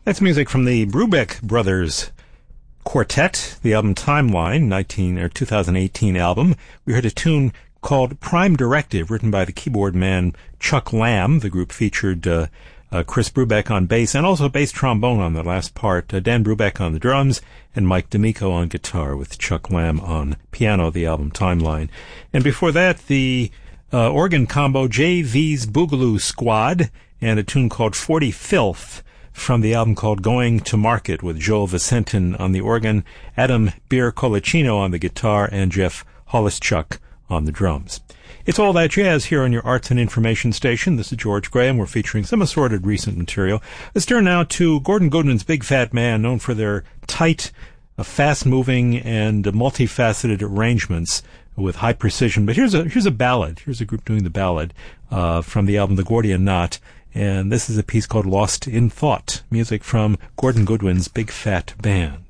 That's music from the Brubeck Brothers Quartet, the album Timeline, 2018 album. We heard a tune called Prime Directive, written by the keyboard man Chuck Lamb. The group featured Chris Brubeck on bass and also bass trombone on the last part, Dan Brubeck on the drums, and Mike D'Amico on guitar with Chuck Lamb on piano, the album Timeline. And before that, the organ combo JV's Boogaloo Squad and a tune called 40 Filth from the album called Going to Market with Joel Vicentin on the organ, Adam Beer Colicino on the guitar, and Jeff Hollischuk on the drums. It's All That Jazz here on your Arts and Information station. This is George Graham. We're featuring some assorted recent material. Let's turn now to Gordon Goodwin's Big Fat Man, known for their tight, fast-moving, and multifaceted arrangements with high precision. But here's a ballad. Here's a group doing the ballad from the album The Gordian Knot. And this is a piece called Lost in Thought, music from Gordon Goodwin's Big Fat Band.